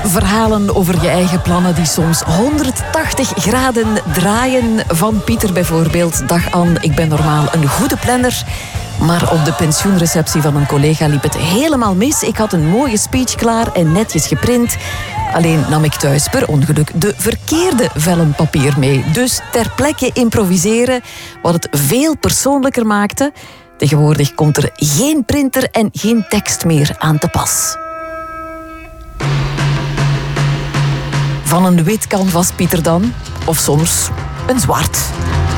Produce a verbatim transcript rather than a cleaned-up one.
Verhalen over je eigen plannen die soms honderdtachtig graden draaien. Van Pieter bijvoorbeeld. Dag Anne, ik ben normaal een goede planner. Maar op de pensioenreceptie van een collega liep het helemaal mis. Ik had een mooie speech klaar en netjes geprint. Alleen nam ik thuis per ongeluk de verkeerde vellen papier mee. Dus ter plekke improviseren, wat het veel persoonlijker maakte. Tegenwoordig komt er geen printer en geen tekst meer aan te pas. Van een wit canvas, Pieter dan. Of soms een zwart.